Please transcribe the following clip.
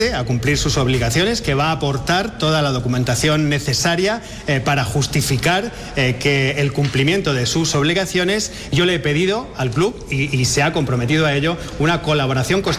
a cumplir sus obligaciones, que va a aportar toda la documentación necesaria para justificar que el cumplimiento de sus obligaciones. Yo le he pedido al club, y se ha comprometido a ello, una colaboración constante